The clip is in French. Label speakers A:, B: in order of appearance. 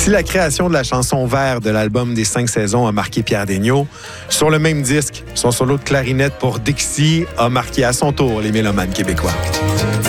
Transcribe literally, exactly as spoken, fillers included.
A: Si la création de la chanson Vert de l'album des cinq saisons a marqué Pierre Daigneault, sur le même disque, son solo de clarinette pour Dixie a marqué à son tour les mélomanes québécois.